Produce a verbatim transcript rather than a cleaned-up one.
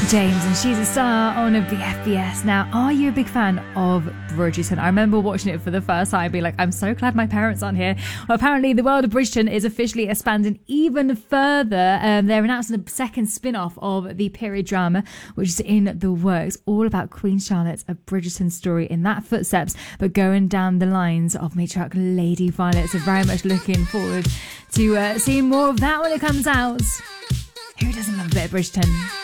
James, and she's a star on a B F B S. Now, are you a big fan of Bridgerton? I remember watching it for the first time and being like, I'm so glad my parents aren't here. Well, apparently the world of Bridgerton is officially expanding even further. Um, they're announcing a second spin-off of the period drama, which is in the works, all about Queen Charlotte, a Bridgerton story in that footsteps, but going down the lines of matriarch Lady Violet. So very much looking forward to uh, seeing more of that when it comes out. Who doesn't love a bit of Bridgerton?